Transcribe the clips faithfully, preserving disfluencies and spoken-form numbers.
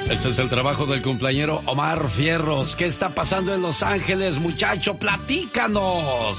Este es el trabajo del cumpleañero Omar Fierros. ¿Qué está pasando en Los Ángeles, muchacho? ¡Platícanos!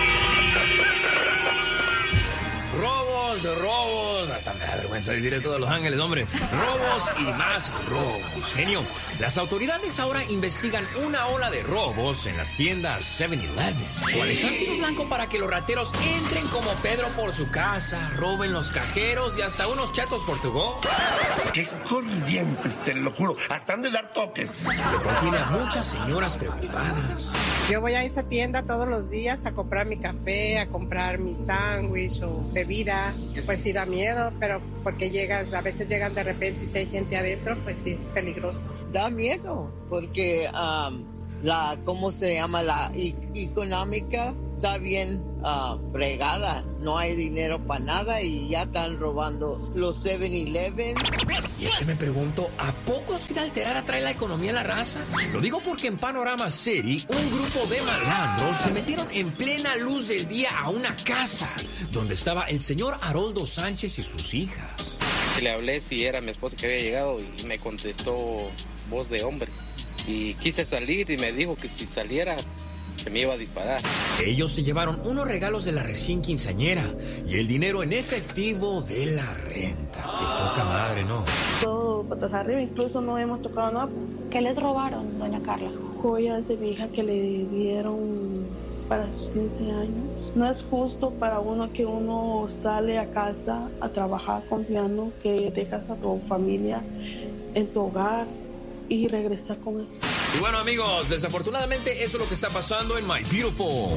Robos, robos, hasta me da vergüenza decirle todo a Los Ángeles, hombre. Robos y más robos, genio. Las autoridades ahora investigan una ola de robos en las tiendas seven eleven, cuales han sido blanco para que los rateros entren como Pedro por su casa, roben los cajeros y hasta unos chatos por tu go. ¡Qué corrientes, te lo juro! Hasta han de dar toques. Lo cual tiene a muchas señoras preocupadas. Yo voy a esa tienda todos los días a comprar mi café, a comprar mi sándwich o bebida. Pues sí da miedo, pero porque llegas, a veces llegan de repente y si hay gente adentro, pues sí es peligroso. Da miedo, porque um, la, ¿cómo se llama? La e- económica está bien uh, fregada. No hay dinero para nada y ya están robando los seven eleven. Y es que me pregunto, ¿a poco sin alterar atrae la economía a la raza? Lo digo porque en Panorama City, un grupo de malandros se metieron en plena luz del día a una casa donde estaba el señor Haroldo Sánchez y sus hijas. Le hablé si era mi esposa que había llegado y me contestó voz de hombre. Y quise salir y me dijo que si saliera que me iba a disparar. Ellos se llevaron unos regalos de la recién quinceañera y el dinero en efectivo de la renta. Qué poca madre, ¿no? Todo patas arriba, incluso no hemos tocado nada. ¿Qué les robaron, doña Carla? Joyas de mi hija que le dieron para sus quince años. No es justo para uno que uno sale a casa a trabajar confiando que dejas a tu familia en tu hogar y regresar con eso. Y bueno, amigos, desafortunadamente eso es lo que está pasando en My Beautiful.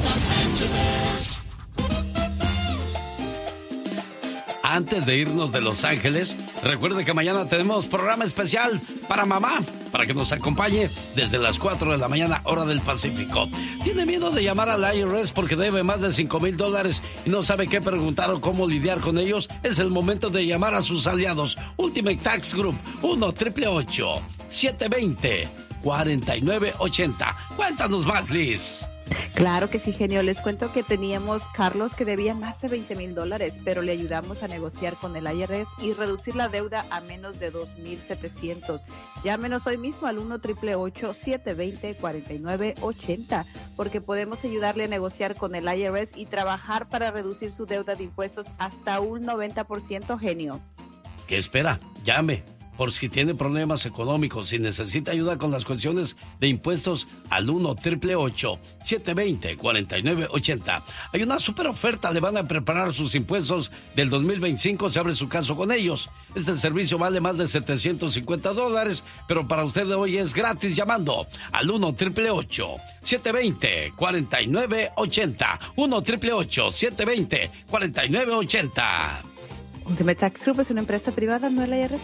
Antes de irnos de Los Ángeles, recuerde que mañana tenemos programa especial para mamá, para que nos acompañe desde las cuatro de la mañana, hora del Pacífico. ¿Tiene miedo de llamar al I R S porque debe más de cinco mil dólares y no sabe qué preguntar o cómo lidiar con ellos? Es el momento de llamar a sus aliados. Ultimate Tax Group, uno ocho ocho ocho, siete dos cero, cuatro nueve ocho cero. Cuéntanos más, Liz. Claro que sí, genio. Les cuento que teníamos Carlos que debía más de veinte mil dólares, pero le ayudamos a negociar con el I R S y reducir la deuda a menos de dos mil setecientos. Llámenos hoy mismo al uno ocho ocho ocho, siete dos cero, cuatro nueve ocho cero porque podemos ayudarle a negociar con el I R S y trabajar para reducir su deuda de impuestos hasta un noventa por ciento, genio. ¿Qué espera? Llame. Por si tiene problemas económicos, si necesita ayuda con las cuestiones de impuestos, al uno ocho ocho ocho, siete dos cero, cuatro nueve ocho cero. Hay una super oferta, le van a preparar sus impuestos del dos mil veinticinco, se abre su caso con ellos. Este servicio vale más de setecientos cincuenta dólares, pero para usted de hoy es gratis llamando al uno ocho ocho ocho, siete dos cero, cuatro nueve ocho cero. uno ocho ocho ocho, siete dos cero, cuatro nueve ocho cero. Ultimate Tax Group es una empresa privada, no el I R S.